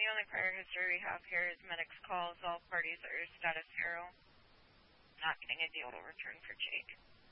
the only prior history we have here is medics calls. All parties are status zero. Not getting a deal to return for Jake.